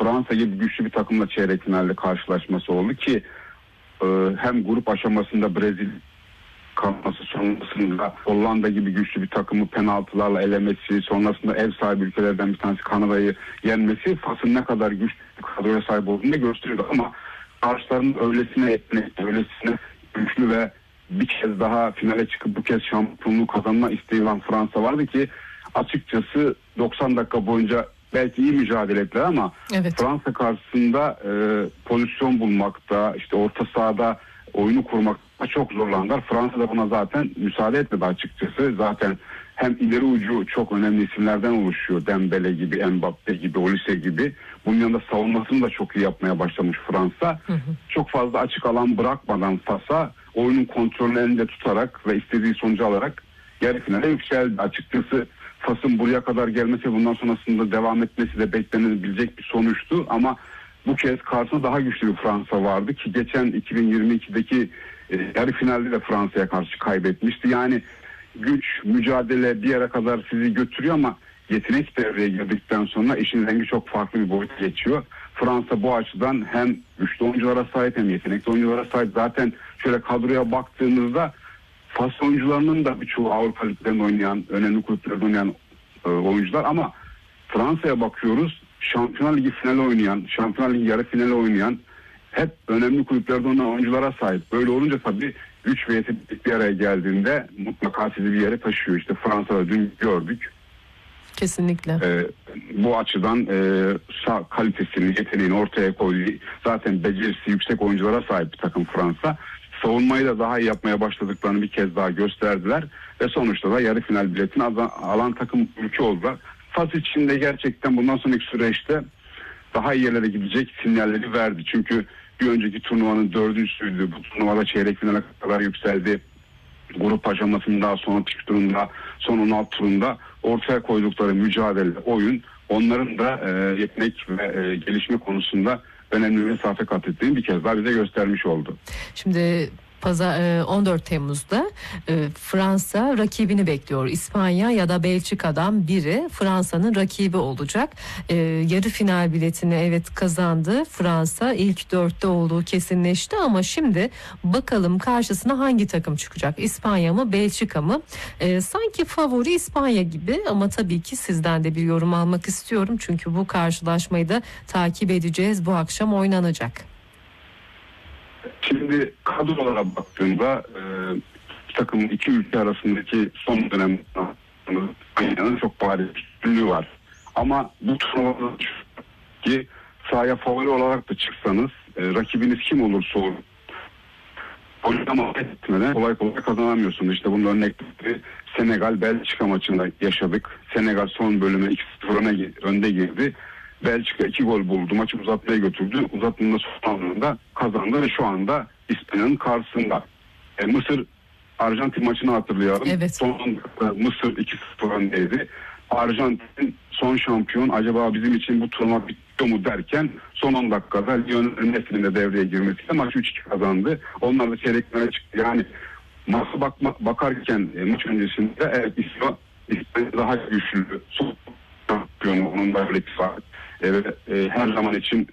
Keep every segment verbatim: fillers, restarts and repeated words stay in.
Fransa gibi güçlü bir takımla çeyrek finalde karşılaşması oldu ki e, hem grup aşamasında Brezilya kalması, sonrasında Hollanda gibi güçlü bir takımı penaltılarla elemesi, sonrasında ev sahibi ülkelerden bir tanesi Kanada'yı yenmesi Fas'ın ne kadar güçlü bir kadroya sahip olduğunu da gösteriyordu. Ama karşılarının öylesine yetenekli, öylesine güçlü ve bir kez daha finale çıkıp bu kez şampiyonluğu kazanma isteği olan Fransa vardı ki açıkçası doksan dakika boyunca belki iyi mücadele ettiler ama evet. Fransa karşısında e, pozisyon bulmakta, işte orta sahada oyunu kurmakta çok zorlandılar. Fransa da buna zaten müsaade etmedi açıkçası. Zaten hem ileri ucu çok önemli isimlerden oluşuyor. Dembele gibi, Mbappe gibi, Olise gibi. Bunun yanında savunmasını da çok iyi yapmaya başlamış Fransa. Hı hı. Çok fazla açık alan bırakmadan Fas'a oyunun kontrolünü elinde tutarak ve istediği sonucu alarak yarı finale yükseldi. Açıkçası Fas'ın buraya kadar gelmesi, bundan sonrasında devam etmesi de beklenebilecek bir sonuçtu. Ama bu kez karşısında daha güçlü bir Fransa vardı ki geçen iki bin yirmi ikideki e, yarı finalde de Fransa'ya karşı kaybetmişti. Yani güç, mücadele bir yere kadar sizi götürüyor ama yetenek devreye girdikten sonra işin rengi çok farklı bir boyut geçiyor. Fransa bu açıdan hem güçlü oyunculara sahip hem yetenekli oyunculara sahip. Zaten şöyle kadroya baktığınızda Fas oyuncularının da birçoğu Avrupa Liglerinde oynayan, önemli kulüplerde oynayan e, oyuncular ama Fransa'ya bakıyoruz. Şampiyonlar Ligi finali oynayan, Şampiyonlar Ligi yarı finali oynayan hep önemli kulüplerde oynayan oyunculara sahip. Böyle olunca tabii güç ve yetenek bir araya geldiğinde mutlaka sizi bir yere taşıyor. İşte Fransa'da dün gördük. Kesinlikle. Ee, bu açıdan e, kalitesini, yeteneğini ortaya koyduğu, zaten becerisi yüksek oyunculara sahip bir takım Fransa. Savunmayı da daha iyi yapmaya başladıklarını bir kez daha gösterdiler. Ve sonuçta da yarı final biletini alan takım ülke oldular. Fas için de gerçekten bundan sonraki süreçte daha iyi yerlere gidecek sinyalleri verdi. Çünkü bir önceki turnuvanın dördüncüsüydü. Bu turnuvada çeyrek finale kadar yükseldi. Grup aşamasında, son otuz turunda, son on altı turunda ortaya koydukları mücadele, oyun onların da e, yetenek ve e, gelişme konusunda önemli bir mesafe kat ettiğini bir kez daha bize göstermiş oldu. Şimdi Pazar, on dört Temmuz'da Fransa rakibini bekliyor. İspanya ya da Belçika'dan biri Fransa'nın rakibi olacak. Yarı final biletini evet kazandı Fransa. İlk dörtte olduğu kesinleşti ama şimdi bakalım karşısına hangi takım çıkacak? İspanya mı, Belçika mı? Sanki favori İspanya gibi ama tabii ki sizden de bir yorum almak istiyorum. Çünkü bu karşılaşmayı da takip edeceğiz. Bu akşam oynanacak. Şimdi kadrolara baktığımda e, takımın iki ülke arasındaki son dönem İspanya'nın çok bariz üstünlüğü var. Ama bu turnuvada ki sahaya favori olarak da çıksanız e, rakibiniz kim olursa olur oynama etmeden kolay kolay kazanamıyorsunuz. İşte bunun örnekleri Senegal Belçika maçında yaşadık. Senegal son bölüme iki sıfır önde girdi. Belçika iki gol buldu. Maçı uzatmaya götürdü. Uzatmanın son anında kazandı ve şu anda İspanya'nın karşısında. E, Mısır Arjantin maçını hatırlayalım. Evet. Son Mısır iki sıfır öndeydi. Arjantin son şampiyon, acaba bizim için bu turnuva bitiyor mu derken son on dakikada Lionel Messi'nin de devreye girmesiyle maçı üç iki kazandı. Onlar da çeyreklere çıktı. Yani maça bakma, bakarken e, maç öncesinde evet İspanya, İspanya daha güçlü. Son şampiyonu, onun da öyle bir var. Evet, e, her zaman için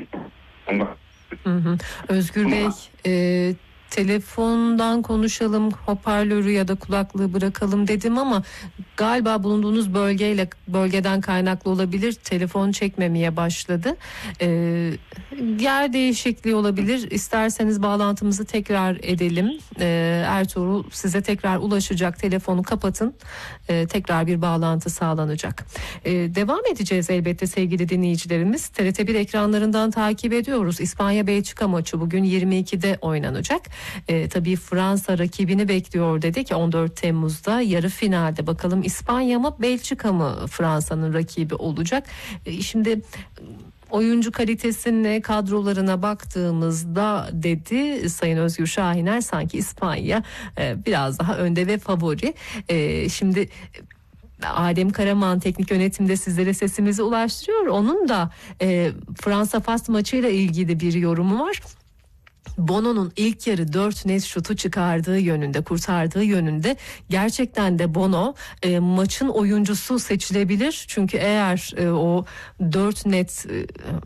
hı hı. Özgür Bey, e, telefondan konuşalım, hoparlörü ya da kulaklığı bırakalım dedim ama galiba bulunduğunuz bölgeyle bölgeden kaynaklı olabilir. Telefon çekmemeye başladı. Ee, yer değişikliği olabilir. İsterseniz bağlantımızı tekrar edelim. Ee, Ertuğrul size tekrar ulaşacak. Telefonu kapatın. Ee, tekrar bir bağlantı sağlanacak. Ee, devam edeceğiz elbette sevgili dinleyicilerimiz. T R T bir ekranlarından takip ediyoruz. İspanya-Belçika maçı bugün yirmi ikide oynanacak. Ee, tabii Fransa rakibini bekliyor dedik. on dört Temmuz'da yarı finalde bakalım İspanya mı Belçika mı Fransa'nın rakibi olacak. Ee, şimdi oyuncu kalitesine, kadrolarına baktığımızda dedi Sayın Özgür Şahiner sanki İspanya e, biraz daha önde ve favori. E, şimdi Adem Karaman teknik yönetimde sizlere sesimizi ulaştırıyor. Onun da e, Fransa-Fas maçıyla ilgili bir yorumu var. Bono'nun ilk yarı dört net şutu çıkardığı yönünde, kurtardığı yönünde gerçekten de Bono e, maçın oyuncusu seçilebilir. Çünkü eğer e, o dört net e,